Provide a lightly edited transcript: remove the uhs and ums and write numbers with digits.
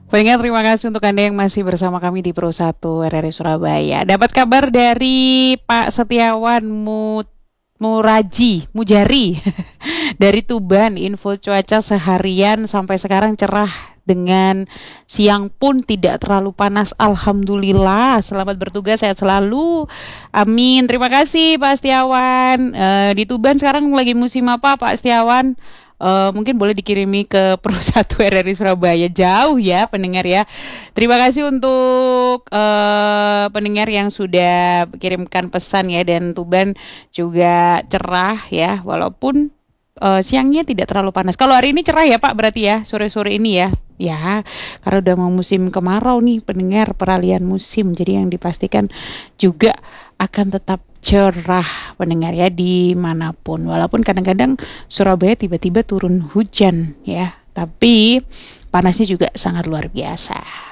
Pendengar, terima kasih untuk Anda yang masih bersama kami di Pro 1 RRI Surabaya. Dapat kabar dari Pak Setiawan Mujari dari Tuban. Info cuaca seharian sampai sekarang cerah dengan siang pun tidak terlalu panas. Alhamdulillah. Selamat bertugas, sehat selalu. Amin. Terima kasih Pak Setiawan. Di Tuban sekarang lagi musim apa Pak Setiawan? Mungkin boleh dikirimi ke Pro 1 RRI Surabaya. Jauh ya pendengar ya. Terima kasih untuk pendengar yang sudah kirimkan pesan ya, dan Tuban juga cerah ya, walaupun siangnya tidak terlalu panas. Kalau hari ini cerah ya Pak, berarti ya sore-sore ini ya. Ya, karena udah mau musim kemarau nih pendengar, peralihan musim. Jadi yang dipastikan juga akan tetap cerah pendengar ya dimanapun. Walaupun kadang-kadang Surabaya tiba-tiba turun hujan ya, tapi panasnya juga sangat luar biasa.